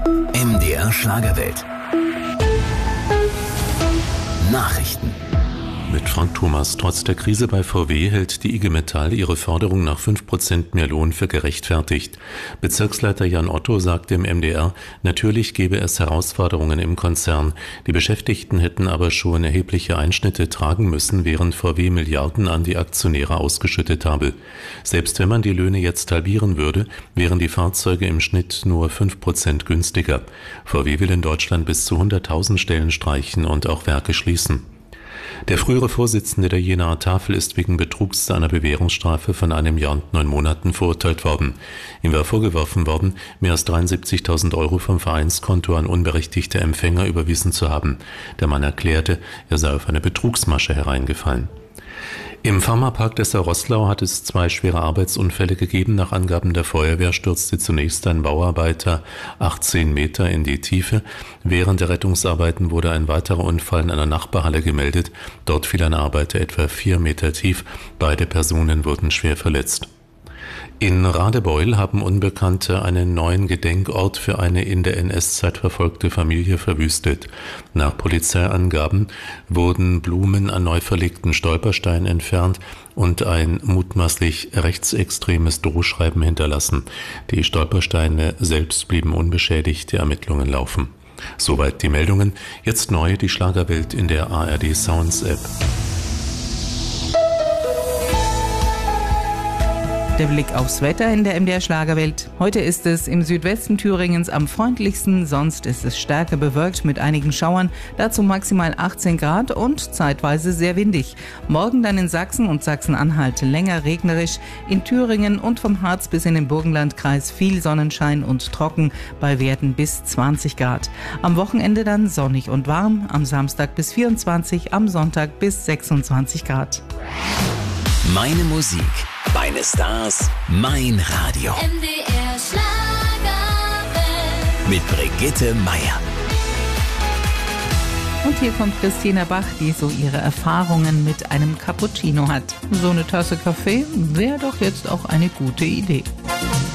MDR Schlagerwelt. Nachrichten. Mit Frank Thomas. Trotz der Krise bei VW hält die IG Metall ihre Forderung nach 5% mehr Lohn für gerechtfertigt. Bezirksleiter Jan Otto sagte im MDR, natürlich gebe es Herausforderungen im Konzern. Die Beschäftigten hätten aber schon erhebliche Einschnitte tragen müssen, während VW Milliarden an die Aktionäre ausgeschüttet habe. Selbst wenn man die Löhne jetzt halbieren würde, wären die Fahrzeuge im Schnitt nur 5% günstiger. VW will in Deutschland bis zu 100.000 Stellen streichen und auch Werke schließen. Der frühere Vorsitzende der Jenaer Tafel ist wegen Betrugs zu einer Bewährungsstrafe von 1 Jahr und 9 Monaten verurteilt worden. Ihm war vorgeworfen worden, mehr als 73.000 € vom Vereinskonto an unberechtigte Empfänger überwiesen zu haben. Der Mann erklärte, er sei auf eine Betrugsmasche hereingefallen. Im Pharmapark Dessau-Roßlau hat es 2 schwere Arbeitsunfälle gegeben. Nach Angaben der Feuerwehr stürzte zunächst ein Bauarbeiter 18 Meter in die Tiefe. Während der Rettungsarbeiten wurde ein weiterer Unfall in einer Nachbarhalle gemeldet. Dort fiel ein Arbeiter etwa 4 Meter tief. Beide Personen wurden schwer verletzt. In Radebeul haben Unbekannte einen neuen Gedenkort für eine in der NS-Zeit verfolgte Familie verwüstet. Nach Polizeiangaben wurden Blumen an neu verlegten Stolpersteinen entfernt und ein mutmaßlich rechtsextremes Drohschreiben hinterlassen. Die Stolpersteine selbst blieben unbeschädigt, die Ermittlungen laufen. Soweit die Meldungen. Jetzt neu die Schlagerwelt in der ARD Sounds App. Der Blick aufs Wetter in der MDR Schlagerwelt. Heute ist es im Südwesten Thüringens am freundlichsten, sonst ist es stärker bewölkt mit einigen Schauern, dazu maximal 18 Grad und zeitweise sehr windig. Morgen dann in Sachsen und Sachsen-Anhalt länger regnerisch, in Thüringen und vom Harz bis in den Burgenlandkreis viel Sonnenschein und trocken bei Werten bis 20 Grad. Am Wochenende dann sonnig und warm, am Samstag bis 24, am Sonntag bis 26 Grad. Meine Musik, meine Stars, mein Radio. MDR Schlagerwelt. Mit Brigitte Meier. Und hier kommt Christina Bach, die so ihre Erfahrungen mit einem Cappuccino hat. So eine Tasse Kaffee wäre doch jetzt auch eine gute Idee.